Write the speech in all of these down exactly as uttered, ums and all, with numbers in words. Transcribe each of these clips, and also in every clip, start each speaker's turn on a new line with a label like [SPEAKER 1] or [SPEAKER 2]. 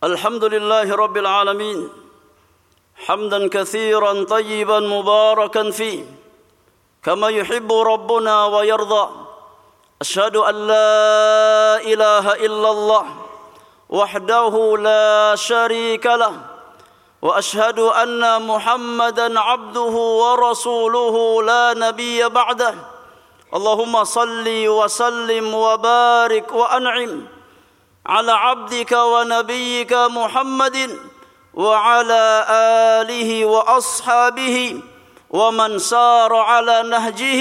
[SPEAKER 1] الحمد لله رب العالمين حمدا كثيرا طيبا مباركا فيه كما يحب ربنا ويرضى. أشهد أن لا إله إلا الله وحده لا شريك له وأشهد أن محمدا عبده ورسوله لا نبي بعده. اللهم صل وسلم وبارك وأنعم على عبدك ونبيك محمد وعلى آله وأصحابه ومن سار على نهجه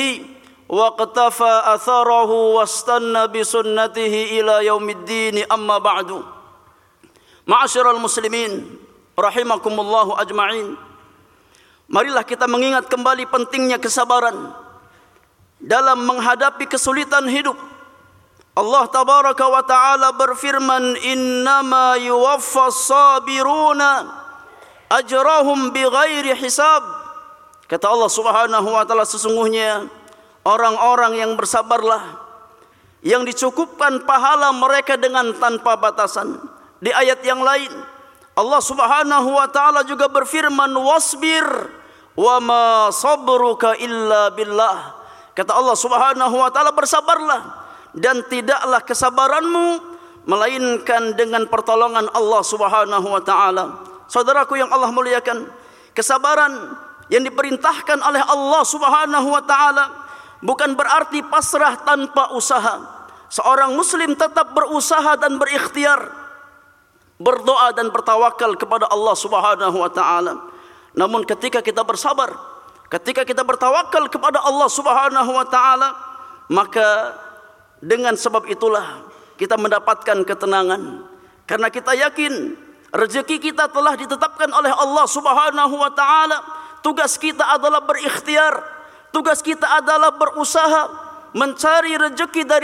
[SPEAKER 1] واقتفى أثره واستنى بسنته إلى يوم الدين. أما بعد. معاشر المسlimin rahimakumullahu ajma'in. Marilah kita mengingat kembali pentingnya kesabaran dalam menghadapi kesulitan hidup. Allah tabaraka wa ta'ala berfirman, innama yuwaffas sabiruna ajrahum bighairi hisab. Kata Allah subhanahu wa ta'ala, sesungguhnya orang-orang yang bersabarlah yang dicukupkan pahala mereka dengan tanpa batasan. Di ayat yang lain Allah subhanahu wa ta'ala juga berfirman, wasbir wa ma sabruka illa billah. Kata Allah subhanahu wa ta'ala, bersabarlah dan tidaklah kesabaranmu melainkan dengan pertolongan Allah subhanahu wa ta'ala. Saudaraku yang Allah muliakan, kesabaran yang diperintahkan oleh Allah subhanahu wa ta'ala bukan berarti pasrah tanpa usaha. Seorang muslim tetap berusaha dan berikhtiar, berdoa dan bertawakal kepada Allah subhanahu wa ta'ala. Namun ketika kita bersabar, ketika kita bertawakal kepada Allah subhanahu wa ta'ala, maka dengan sebab itulah kita mendapatkan ketenangan. Karena kita yakin rezeki kita telah ditetapkan oleh Allah subhanahu wa ta'ala. Tugas kita adalah berikhtiar, tugas kita adalah berusaha mencari rezeki dari